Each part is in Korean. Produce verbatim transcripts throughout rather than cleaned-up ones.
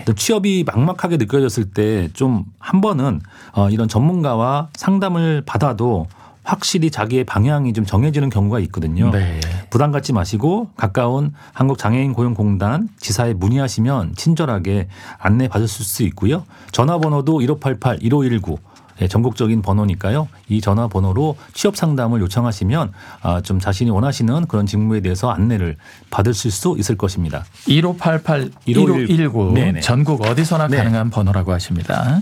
취업이 막막하게 느껴졌을 때 좀 한 번은 어, 이런 전문가와 상담을 받아도 확실히 자기의 방향이 좀 정해지는 경우가 있거든요. 네. 부담 갖지 마시고 가까운 한국장애인고용공단 지사에 문의하시면 친절하게 안내 받으실 수 있고요. 전화번호도 일오팔팔 일오일구 네, 전국적인 번호니까요. 이 전화번호로 취업 상담을 요청하시면 좀 자신이 원하시는 그런 직무에 대해서 안내를 받으실 수 있을 것입니다. 일오팔팔 일오일구 네네. 전국 어디서나 네. 가능한 번호라고 하십니다.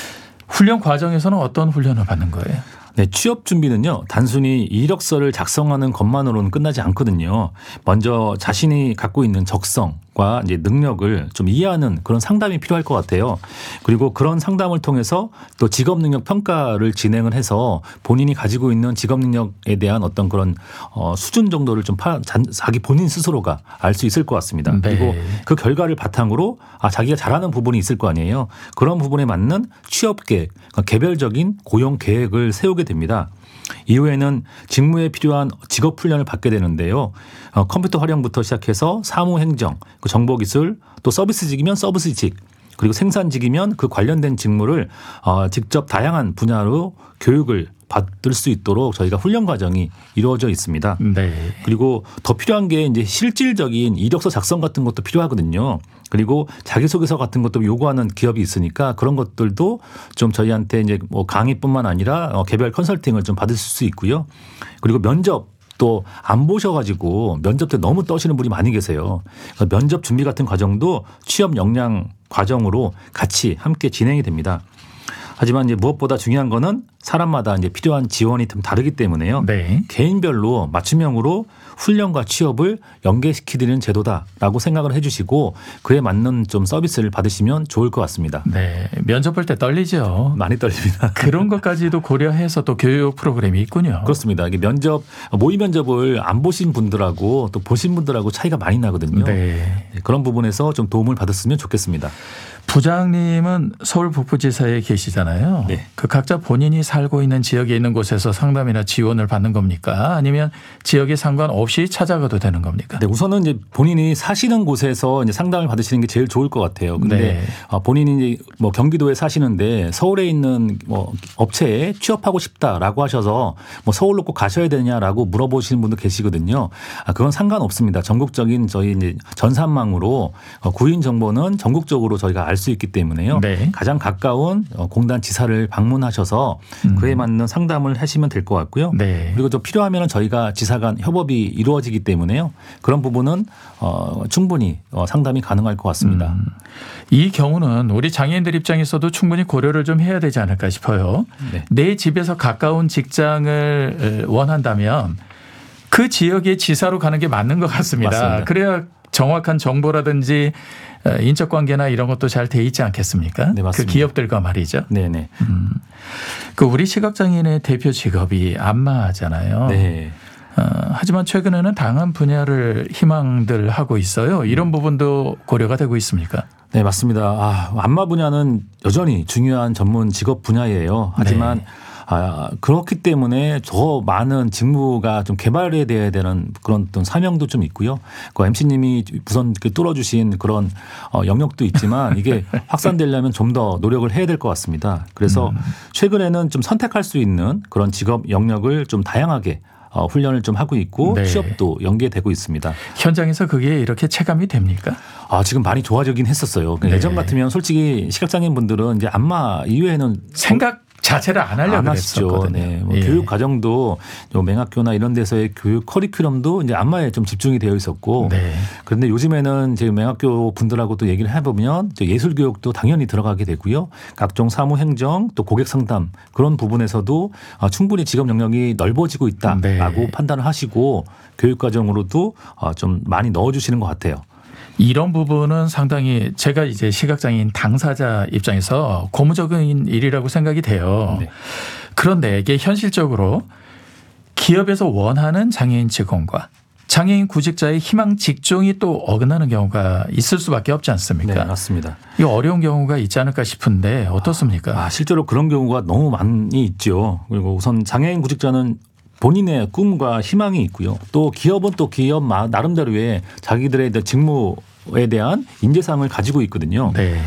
훈련 과정에서는 어떤 훈련을 받는 거예요? 네, 취업 준비는요, 단순히 이력서를 작성하는 것만으로는 끝나지 않거든요. 먼저 자신이 갖고 있는 적성과 이제 능력을 좀 이해하는 그런 상담이 필요할 것 같아요. 그리고 그런 상담을 통해서 또 직업 능력 평가를 진행을 해서 본인이 가지고 있는 직업 능력에 대한 어떤 그런 어, 수준 정도를 좀 파, 자기 본인 스스로가 알 수 있을 것 같습니다. 네. 그리고 그 결과를 바탕으로 아, 자기가 잘하는 부분이 있을 거 아니에요. 그런 부분에 맞는 취업 계획, 그러니까 개별적인 고용 계획을 세우게 됩니다. 이후에는 직무에 필요한 직업 훈련을 받게 되는데요. 어, 컴퓨터 활용부터 시작해서 사무행정, 그 정보기술, 또 서비스직이면 서비스직, 그리고 생산직이면 그 관련된 직무를 어, 직접 다양한 분야로 교육을 받을 수 있도록 저희가 훈련 과정이 이루어져 있습니다. 네. 그리고 더 필요한 게 이제 실질적인 이력서 작성 같은 것도 필요하거든요. 그리고 자기소개서 같은 것도 요구하는 기업이 있으니까 그런 것들도 좀 저희한테 이제 뭐 강의뿐만 아니라 개별 컨설팅을 좀 받으실 수 있고요. 그리고 면접 또 안 보셔가지고 면접 때 너무 떠시는 분이 많이 계세요. 면접 준비 같은 과정도 취업 역량 과정으로 같이 함께 진행이 됩니다. 하지만 이제 무엇보다 중요한 거는 사람마다 이제 필요한 지원이 좀 다르기 때문에요. 네. 개인별로 맞춤형으로 훈련과 취업을 연계시키는 제도다라고 생각을 해 주시고 그에 맞는 좀 서비스를 받으시면 좋을 것 같습니다. 네. 면접 볼 때 떨리죠. 많이 떨립니다. 그런 것까지도 고려해서 또 교육 프로그램이 있군요. 그렇습니다. 이게 면접, 모의 면접을 안 보신 분들하고 또 보신 분들하고 차이가 많이 나거든요. 네. 그런 부분에서 좀 도움을 받았으면 좋겠습니다. 부장님은 서울 북부지사에 계시잖아요. 네. 그 각자 본인이 살고 있는 지역에 있는 곳에서 상담이나 지원을 받는 겁니까? 아니면 지역에 상관없이 찾아가도 되는 겁니까? 네, 우선은 이제 본인이 사시는 곳에서 이제 상담을 받으시는 게 제일 좋을 것 같아요. 근데 네. 본인이 이제 뭐 경기도에 사시는데 서울에 있는 뭐 업체에 취업하고 싶다라고 하셔서 뭐 서울로 꼭 가셔야 되냐라고 물어보시는 분도 계시거든요. 그건 상관없습니다. 전국적인 저희 이제 전산망으로 구인 정보는 전국적으로 저희가 알 수 있기 때문에요. 네. 가장 가까운 공단 지사를 방문하셔서 음. 그에 맞는 상담을 하시면 될 것 같고요. 네. 그리고 또 필요하면 저희가 지사 간 협업이 이루어지기 때문에요. 그런 부분은 어, 충분히 어, 상담이 가능할 것 같습니다. 음. 이 경우는 우리 장애인들 입장에서도 충분히 고려를 좀 해야 되지 않을까 싶어요. 네. 내 집에서 가까운 직장을 원한다면 그 지역의 지사로 가는 게 맞는 것 같습니다. 맞습니다. 그래야 정확한 정보라든지 인적 관계나 이런 것도 잘 돼 있지 않겠습니까? 네, 맞습니다. 그 기업들과 말이죠. 네네. 음. 그 우리 시각장애인의 대표 직업이 안마잖아요. 네. 어, 하지만 최근에는 다양한 분야를 희망들 하고 있어요. 이런 부분도 고려가 되고 있습니까? 네, 맞습니다. 아, 안마 분야는 여전히 중요한 전문 직업 분야예요. 하지만 네. 아, 그렇기 때문에 더 많은 직무가 좀 개발해야 되는 그런 어떤 사명도 좀 있고요. 그 엠씨님이 우선 뚫어주신 그런 어, 영역도 있지만 이게 확산되려면 좀 더 노력을 해야 될 것 같습니다. 그래서 음. 최근에는 좀 선택할 수 있는 그런 직업 영역을 좀 다양하게 어, 훈련을 좀 하고 있고 네. 취업도 연계되고 있습니다. 현장에서 그게 이렇게 체감이 됩니까? 아, 지금 많이 좋아지긴 했었어요. 네. 예전 같으면 솔직히 시각장애인 분들은 이제 안마 이외에는 생각 자체를 안 하려고 했었거든요. 네. 뭐 예. 교육 과정도 맹학교나 이런 데서의 교육 커리큘럼도 이제 안마에 좀 집중이 되어 있었고 네. 그런데 요즘에는 이제 맹학교 분들하고도 얘기를 해보면 예술 교육도 당연히 들어가게 되고요. 각종 사무행정 또 고객 상담 그런 부분에서도 충분히 직업 영역이 넓어지고 있다라고 네. 판단을 하시고 교육 과정으로도 좀 많이 넣어주시는 것 같아요. 이런 부분은 상당히 제가 이제 시각장애인 당사자 입장에서 고무적인 일이라고 생각이 돼요. 네. 그런데 이게 현실적으로 기업에서 원하는 장애인 직원과 장애인 구직자의 희망 직종이 또 어긋나는 경우가 있을 수밖에 없지 않습니까? 네, 맞습니다. 이 어려운 경우가 있지 않을까 싶은데 어떻습니까? 아, 실제로 그런 경우가 너무 많이 있죠. 그리고 우선 장애인 구직자는 본인의 꿈과 희망이 있고요. 또 기업은 또 기업 나름대로의 자기들의 직무에 대한 인재상을 가지고 있거든요. 네.